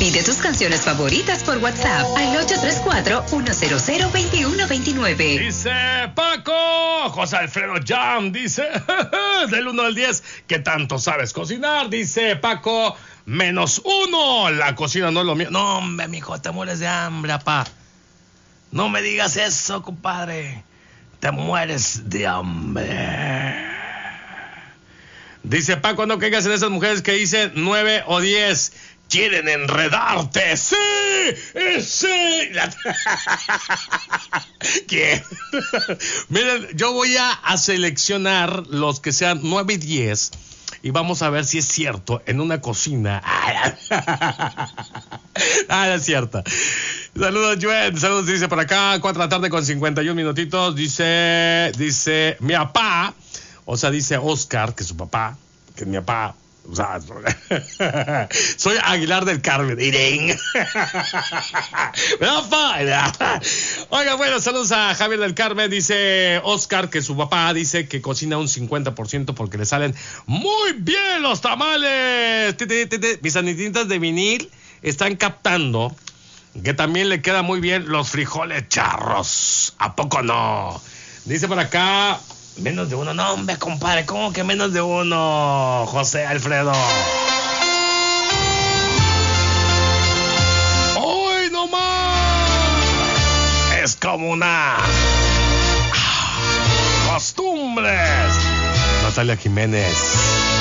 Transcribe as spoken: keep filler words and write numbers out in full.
Pide tus canciones favoritas por WhatsApp al ocho tres cuatro, uno cero cero, dos uno dos nueve. Dice Paco, José Alfredo Jam, dice, del uno al diez, ¿qué tanto sabes cocinar? Dice Paco, menos uno, la cocina no es lo mío. No, hombre, mijo, te mueres de hambre, papá. No me digas eso, compadre. Te mueres de hambre. Dice Paco, no caigas en esas mujeres que dicen nueve o diez. Quieren enredarte. ¡Sí! ¡Sí! ¿Qué? Miren, yo voy a, a seleccionar los que sean nueve y diez. Y vamos a ver si es cierto en una cocina. Ah, es cierto. Saludos, Joel. Saludos, dice por acá. cuatro de la tarde con cincuenta y un minutitos. Dice, dice, mi papá. O sea, dice Oscar, que su papá, que mi papá. O sea, soy Aguilar del Carmen. Irene. Oiga, bueno, saludos a Javier del Carmen. Dice Oscar que su papá dice que cocina un cincuenta por ciento porque le salen muy bien los tamales. Mis anitintas de vinil están captando que también le quedan muy bien los frijoles charros. ¿A poco no? Dice por acá. Menos de uno, no, hombre, compadre, ¿cómo que menos de uno, José Alfredo? ¡Hoy no más! Es como una costumbres. Natalia Jiménez.